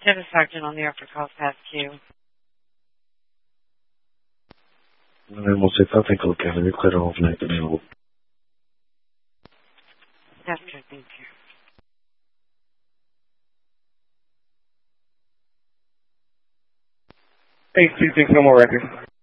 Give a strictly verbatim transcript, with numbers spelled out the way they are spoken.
Have a sergeant on the upper calls past queue. nine one six, I'll take a look at it. You're clear to overnight available. After, thank you. Hey, two six, no more records.